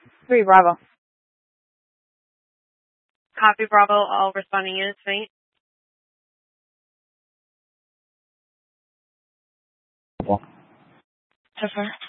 3 Bravo. Copy Bravo, all responding units, wait. So far.